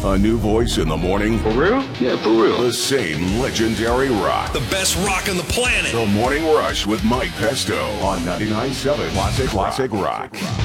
A new voice in the morning. For real? Yeah, for real. The same legendary rock. The best rock on the planet. The Morning Rush with Mike Pesto on 99.7 Classic Rock.